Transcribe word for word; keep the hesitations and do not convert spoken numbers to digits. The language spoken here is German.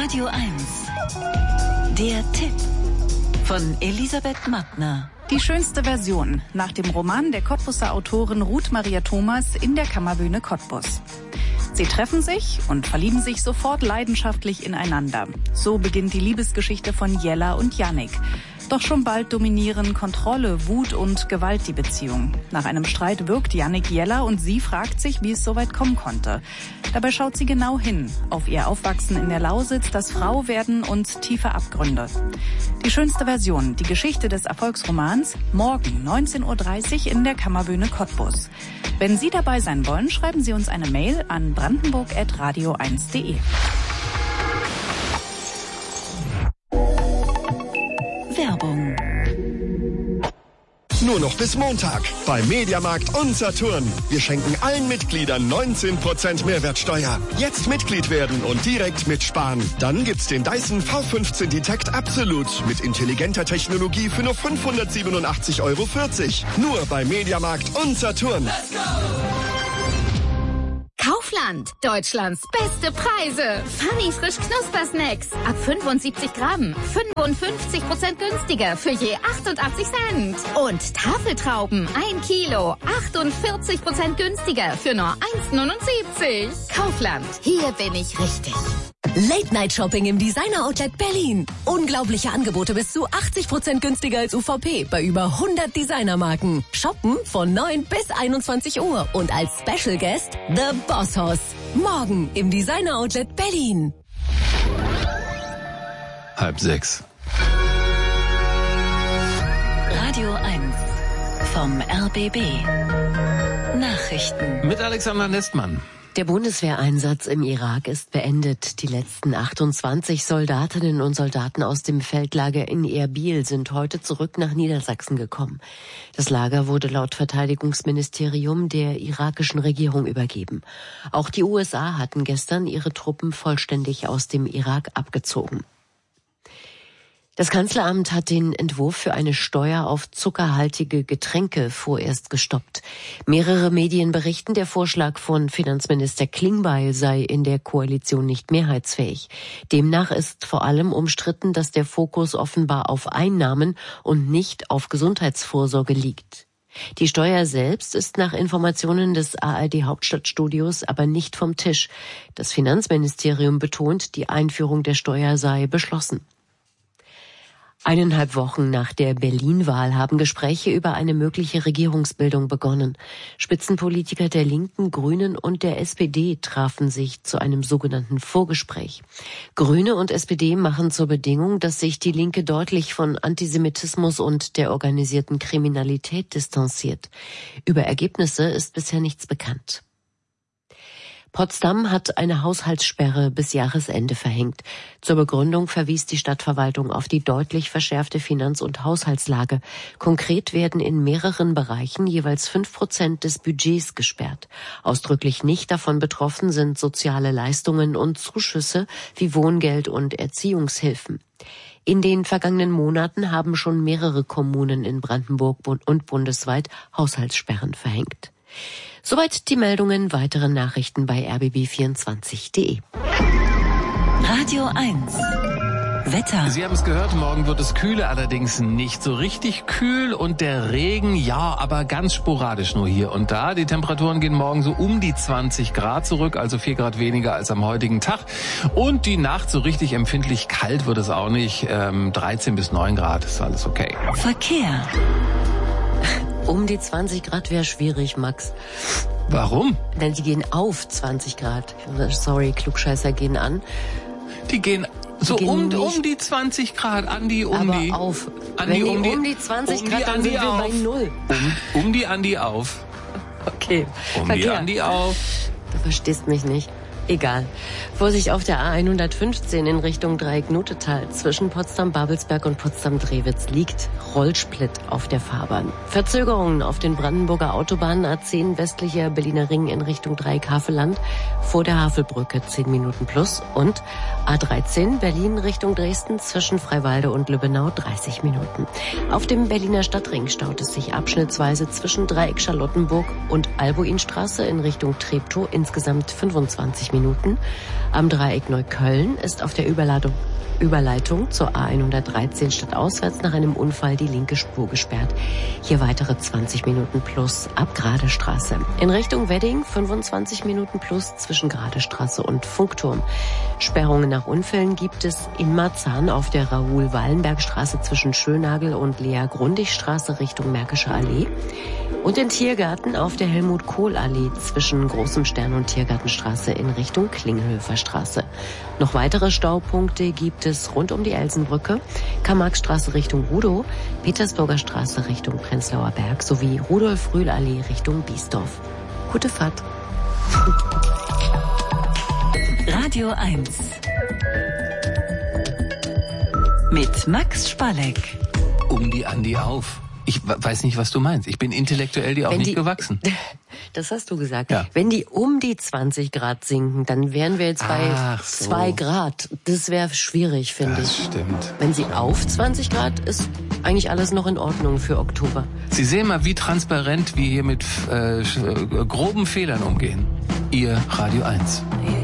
Radio eins. Der Tipp von Elisabeth Mattner. Die schönste Version nach dem Roman der Cottbuser Autorin Ruth Maria Thomas in der Kammerbühne Cottbus. Sie treffen sich und verlieben sich sofort leidenschaftlich ineinander. So beginnt die Liebesgeschichte von Jella und Jannik. Doch schon bald dominieren Kontrolle, Wut und Gewalt die Beziehung. Nach einem Streit wirkt Jannik Jella und sie fragt sich, wie es so weit kommen konnte. Dabei schaut sie genau hin auf ihr Aufwachsen in der Lausitz, das Frauwerden und tiefe Abgründe. Die schönste Version, die Geschichte des Erfolgsromans, morgen neunzehn Uhr dreißig in der Kammerbühne Cottbus. Wenn Sie dabei sein wollen, schreiben Sie uns eine Mail an brandenburg at radio eins punkt de. Werbung. Nur noch bis Montag bei Mediamarkt und Saturn. Wir schenken allen Mitgliedern neunzehn Prozent Mehrwertsteuer. Jetzt Mitglied werden und direkt mitsparen. Dann gibt's den Dyson V fünfzehn Detect Absolute mit intelligenter Technologie für nur fünfhundertsiebenundachtzig Euro vierzig. Nur bei Mediamarkt und Saturn. Let's go! Kaufland, Deutschlands beste Preise. Funny frisch Knuspersnacks ab fünfundsiebzig Gramm, fünfundfünfzig Prozent günstiger für je achtundachtzig Cent. Und Tafeltrauben ein Kilo, achtundvierzig Prozent günstiger für nur eins neunundsiebzig. Kaufland, hier bin ich richtig. Late-Night-Shopping im Designer-Outlet Berlin. Unglaubliche Angebote bis zu achtzig Prozent günstiger als U V P bei über hundert Designermarken. Shoppen von neun bis einundzwanzig Uhr und als Special Guest The Boss Hoss. Morgen im Designer-Outlet Berlin. Halb sechs. Radio eins vom R B B. Nachrichten. Mit Alexander Nestmann. Der Bundeswehreinsatz im Irak ist beendet. Die letzten achtundzwanzig Soldatinnen und Soldaten aus dem Feldlager in Erbil sind heute zurück nach Niedersachsen gekommen. Das Lager wurde laut Verteidigungsministerium der irakischen Regierung übergeben. Auch die U S A hatten gestern ihre Truppen vollständig aus dem Irak abgezogen. Das Kanzleramt hat den Entwurf für eine Steuer auf zuckerhaltige Getränke vorerst gestoppt. Mehrere Medien berichten, der Vorschlag von Finanzminister Klingbeil sei in der Koalition nicht mehrheitsfähig. Demnach ist vor allem umstritten, dass der Fokus offenbar auf Einnahmen und nicht auf Gesundheitsvorsorge liegt. Die Steuer selbst ist nach Informationen des A R D-Hauptstadtstudios aber nicht vom Tisch. Das Finanzministerium betont, die Einführung der Steuer sei beschlossen. Eineinhalb Wochen nach der Berlin-Wahl haben Gespräche über eine mögliche Regierungsbildung begonnen. Spitzenpolitiker der Linken, Grünen und der S P D trafen sich zu einem sogenannten Vorgespräch. Grüne und S P D machen zur Bedingung, dass sich die Linke deutlich von Antisemitismus und der organisierten Kriminalität distanziert. Über Ergebnisse ist bisher nichts bekannt. Potsdam hat eine Haushaltssperre bis Jahresende verhängt. Zur Begründung verwies die Stadtverwaltung auf die deutlich verschärfte Finanz- und Haushaltslage. Konkret werden in mehreren Bereichen jeweils fünf Prozent des Budgets gesperrt. Ausdrücklich nicht davon betroffen sind soziale Leistungen und Zuschüsse wie Wohngeld und Erziehungshilfen. In den vergangenen Monaten haben schon mehrere Kommunen in Brandenburg und bundesweit Haushaltssperren verhängt. Soweit die Meldungen, weitere Nachrichten bei r b b vierundzwanzig punkt de. Radio eins. Wetter. Sie haben es gehört, morgen wird es kühler, allerdings nicht so richtig kühl und der Regen, ja, aber ganz sporadisch nur hier und da. Die Temperaturen gehen morgen so um die zwanzig Grad zurück, also vier Grad weniger als am heutigen Tag. Und die Nacht so richtig empfindlich kalt wird es auch nicht, ähm, dreizehn bis neun Grad, ist alles okay. Verkehr. Um die zwanzig Grad wäre schwierig, Max. Warum? Denn die gehen auf zwanzig Grad. Sorry, Klugscheißer gehen an. Die gehen so die gehen um, um die zwanzig Grad, Andi, um aber die... auf. Andi, Wenn die um, die, um die zwanzig um Grad, die dann Andi sind wir auf. bei null. Um, um die Andi auf. Okay. Um Verkehr. die Andi auf. Du verstehst mich nicht. Egal. Vorsicht auf der A hundertfünfzehn in Richtung Dreieck-Notetal. Zwischen Potsdam-Babelsberg und Potsdam-Drewitz liegt Rollsplit auf der Fahrbahn. Verzögerungen auf den Brandenburger Autobahnen A zehn westlicher Berliner Ring in Richtung Dreieck-Havelland vor der Havelbrücke zehn Minuten plus und A dreizehn Berlin Richtung Dresden zwischen Freiwalde und Lübbenau dreißig Minuten. Auf dem Berliner Stadtring staut es sich abschnittsweise zwischen Dreieck Charlottenburg und Albuinstraße in Richtung Treptow insgesamt fünfundzwanzig Minuten. Minuten. Am Dreieck Neukölln ist auf der Überladung Überleitung zur A hundertdreizehn stadtauswärts nach einem Unfall die linke Spur gesperrt. Hier weitere zwanzig Minuten plus ab Gradestraße. In Richtung Wedding fünfundzwanzig Minuten plus zwischen Gradestraße und Funkturm. Sperrungen nach Unfällen gibt es in Marzahn auf der Raoul-Wallenberg-Straße zwischen Schönagel und Lea-Grundig-Straße Richtung Märkische Allee. Und in Tiergarten auf der Helmut-Kohl-Allee zwischen Großem Stern und Tiergartenstraße in Richtung Klinghöfer Straße. Noch weitere Staupunkte gibt es rund um die Elsenbrücke, Karl-Marx-Straße Richtung Rudow, Petersburger Straße Richtung Prenzlauer Berg sowie Rudolf-Rühl-Allee Richtung Biesdorf. Gute Fahrt. Radio eins. Mit Max Spalleck. Um die Andi auf. Ich weiß nicht, was du meinst. Ich bin intellektuell dir auch Wenn nicht die, gewachsen. Das hast du gesagt. Ja. Wenn die um die zwanzig Grad sinken, dann wären wir jetzt bei Ach so. zwei Grad. Das wäre schwierig, finde Das ich. stimmt. Wenn sie auf zwanzig Grad ist, eigentlich alles noch in Ordnung für Oktober. Sie sehen mal, wie transparent wir hier mit äh, groben Fehlern umgehen. Ihr Radio eins. Ihr